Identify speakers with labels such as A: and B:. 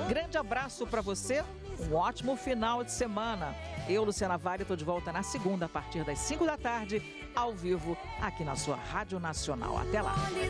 A: Grande abraço para você, um ótimo final de semana. Eu, Luciana Vale, estou de volta na segunda, a partir das 5 da tarde, ao vivo, aqui na sua Rádio Nacional. Até lá.